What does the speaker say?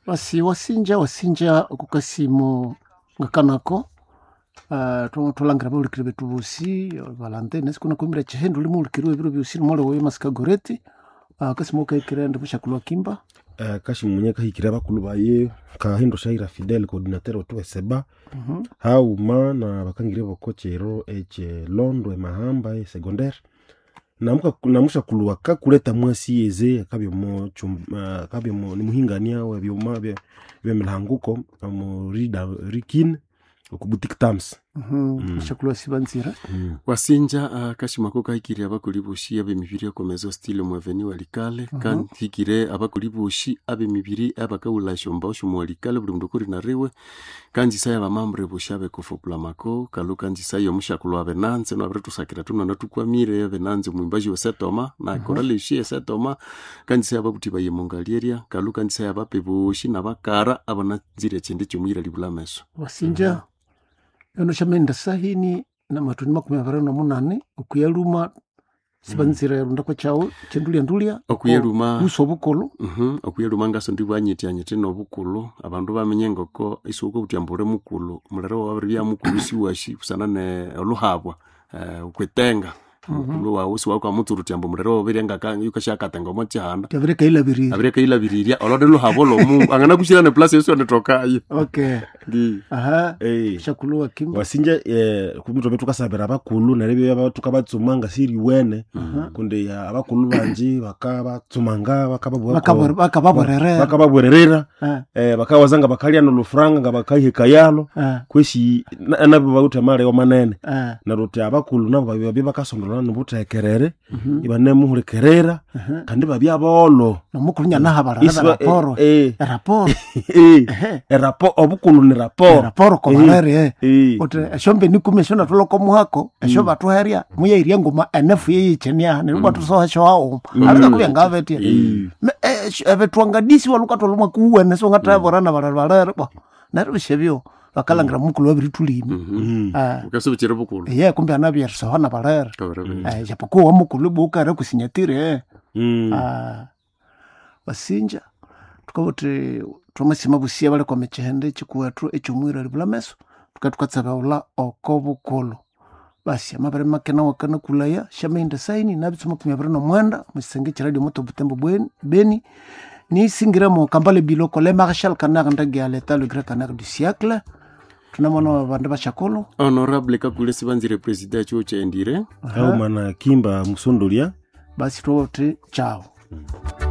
Basi wasinja kukasimu ngakanako tulangira babulikire betu bosi Valentine sikuna kumbira chihendo limulikire biro byosiri mole we masikagoreti kasimu kaikire ndibushakulwa kimba kashi munyeka hikira bakulu baye kahindo shaira Fidel coordinateur otu seba hauma na bakangire bokochero eche londo mahamba secondaire namusha kulwa kuleta mwasi yeze kabyo mo ni muhingania wa byoma bya milanguko mu rida rikin okubutik tams shakulwa sibanzira wasinja kashimako kaikire abakuribushi abemibiri akomezo style mu avenue walikale kan hikire abakuribushi abemibiri abakawulasho mbosho mu walikale buri mdukuri na rewe kanji saya bamambre bushabe kufupula mako kaluka nji sayo mushakulwa benanze no abretu sakira tuno natukwamire benanze mwimbaji wa setoma na korale shi setoma kanji saya babutiba yemongalieria kaluka nji saya bapebushi na bakara abana zire chende chumira libulameso wasinja yono shamenda sahini na matuni makumya na munane ukuyaluma sibanzira ndako chawo chendulia okuyeluma usobukolo okuyeluma ngaso ndibwanyiti no bukulu abantu bamenyengo ko isuko kutyambure mukulu mulero wabiri ya mukulu siwashi kusana ne oluhabwa ukwetenga mukulu wa usi wako amuturu tyambo mulero birenga kan yukashaka tengo mochanda abireka ila biriria olode luhabo lomu angana kushira ne place yeso netokaye okay ndi shakulwa kimba wasinja kumito betu kasabira abakulu narebe abatukabatsumanga siri wene kunde abakulu banji bakabatsumanga bakababorerera bakawazanga bakalya no lufranga ngabakahika yalo kweshi nabo bawuta mare yo manene naruti abakulu nabo babi bakasondolana nobutekerere ibane muhurekerera kandi babyabolo nomukulunya nahabara raporo obukulu ni raporo komarere ote eshombe nikumeshona tuloko muhako eshoba tuheria muyeiriya ngoma enefu yeyichenia nerwa tusohasho hao alika kubya vetia ebetwangadisi waluka tolumwa kuwene so ngataborana bararara narubishebyo bakalangira mukulu wabiri tulimi ukasubikira bukulu kumbe anabya sohana barara japokuwa mukulu bukare kusinyatire basinja tukabote tumasima busia bale kwa mechende chikuwatru echumwira libulameso tukatsabaula okobukulu basi amabare makena wakana kulaya shamenda saini nabitsuma kumyabara no mwanda musenge chiradio moto butembo beni ni singiramo kambale biloko le marshal canard ndage à l'état le grand canard du siècle tunamona bande bashakolo honorable kakule sibanzire president cho chendire au mana kimba musondolia basi tuote chao